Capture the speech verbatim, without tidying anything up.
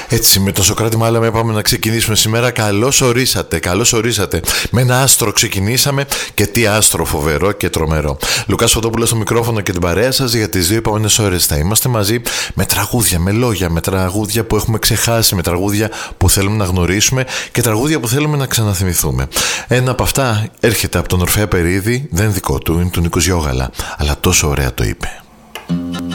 Έτσι, με τον Σωκράτη Μάλαμα είπαμε να ξεκινήσουμε σήμερα. Καλώς ορίσατε, καλώς ορίσατε. Με ένα άστρο ξεκινήσαμε και τι άστρο φοβερό και τρομερό. Λουκάς Φωτόπουλος στο μικρόφωνο και την παρέα σας για τις δύο επόμενες ώρες. Θα είμαστε μαζί με τραγούδια, με λόγια, με τραγούδια που έχουμε ξεχάσει, με τραγούδια που θέλουμε να γνωρίσουμε και τραγούδια που θέλουμε να ξαναθυμηθούμε. Ένα από αυτά έρχεται από τον Ορφέα Περίδη, δεν δικό του, είναι του Νίκου Γιώγαλα, αλλά τόσο ωραία το είπε.